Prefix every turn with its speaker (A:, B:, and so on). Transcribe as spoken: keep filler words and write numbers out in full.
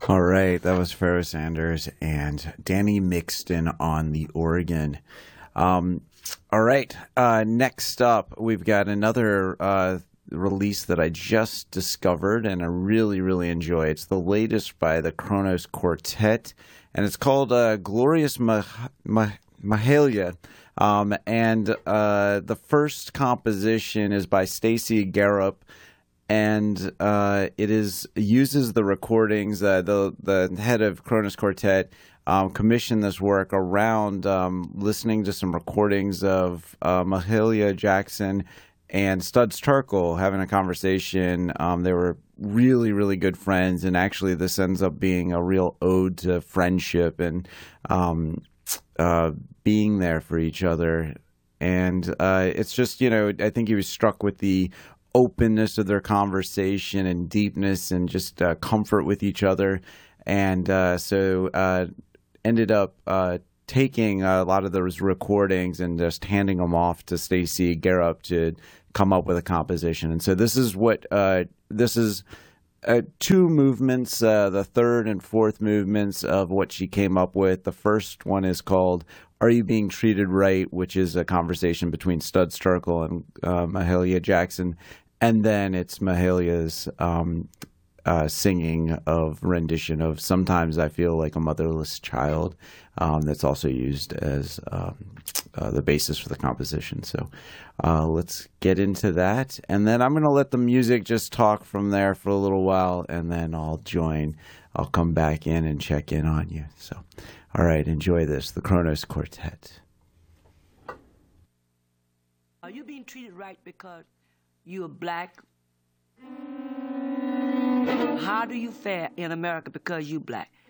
A: All right, that was Pharoah Sanders and Danny Mixton on the organ. Um, all right, uh, next up, we've got another uh, release that I just discovered and I really, really enjoy. It's the latest by the Kronos Quartet, and it's called uh, Glorious Mah- Mah- Mahalia. Um, and uh, the first composition is by Stacy Garup, and uh, it is uses the recordings. Uh, the the head of Kronos Quartet um, commissioned this work around um, listening to some recordings of uh, Mahalia Jackson and Studs Terkel having a conversation. Um, they were really, really good friends, and actually, this ends up being a real ode to friendship and um, uh, being there for each other. And uh, it's just, you know, I think he was struck with the openness of their conversation and deepness and just uh, comfort with each other. And uh, so uh, ended up uh, taking a lot of those recordings and just handing them off to Stacy Garup to come up with a composition. And so this is what uh, this is. Uh, two movements, uh, the third and fourth movements of what she came up with. The first one is called "Are You Being Treated Right," which is a conversation between Studs Terkel and uh, Mahalia Jackson, and then it's Mahalia's um, uh, singing of rendition of "Sometimes I Feel Like a Motherless Child." Um, that's also used as um, uh, the basis for the composition. So uh, let's get into that. And then I'm going to let the music just talk from there for a little while, and then I'll join. I'll come back in and check in on you. So, all right, enjoy this. The Kronos Quartet.
B: Are you being treated right because you're black? How do you fare in America because you black?